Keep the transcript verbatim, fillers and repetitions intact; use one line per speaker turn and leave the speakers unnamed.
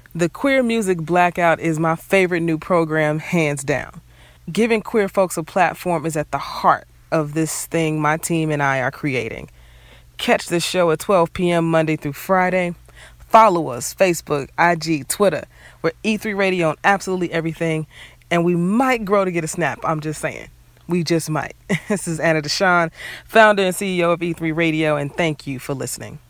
The Queer Music Blackout is my favorite new program, hands down. Giving queer folks a platform is at the heart of this thing my team and I are creating. Catch this show at twelve p.m. Monday through Friday. Follow us, Facebook, I G, Twitter. We're E three Radio on absolutely everything, and we might grow to get a snap, I'm just saying. We just might. This is Anna Deshawn, founder and C E O of E three Radio, and thank you for listening.